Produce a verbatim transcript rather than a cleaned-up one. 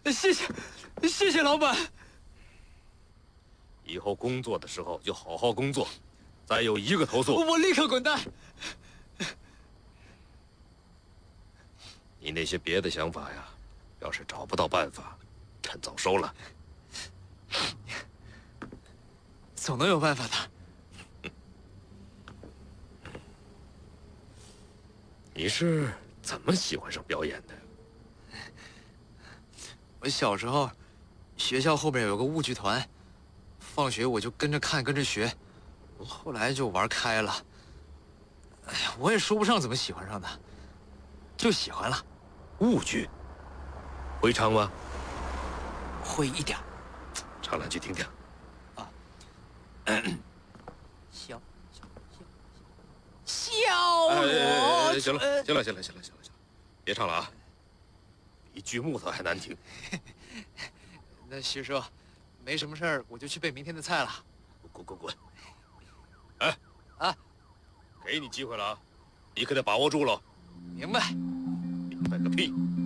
谢谢，谢谢老板。 以后工作的时候就好好工作，再有一个投诉， 我立刻滚蛋。 你那些别的想法呀，要是找不到办法，趁早收了。 总能有办法的。 你是怎么喜欢上表演的？ 我小时候，学校后边有个舞剧团，放学我就跟着看，跟着学，后来就玩开了。哎呀，我也说不上怎么喜欢上的，就喜欢了。 舞剧，会唱吗？ 会一点。 唱两句听听。 啊。小小小小哎， 我。 行了，行了，行了，行了，行了，行了，别唱了啊，比锯木头还难听。 那徐叔，没什么事儿，我就去备明天的菜了。 滚滚滚！哎， 啊， 给你机会了啊，你可得把握住了。 明白。 明白个屁！